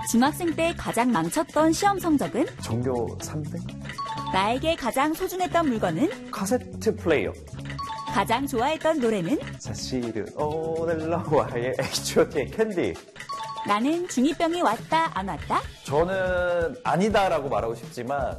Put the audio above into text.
중학생 때 가장 망쳤던 시험 성적은? 전교 3등? 나에게 가장 소중했던 물건은? 카세트 플레이어. 가장 좋아했던 노래는? 사실은 오늘 너와의 H.O.T의 캔디. 나는 중2병이 왔다 안 왔다? 저는 아니다라고 말하고 싶지만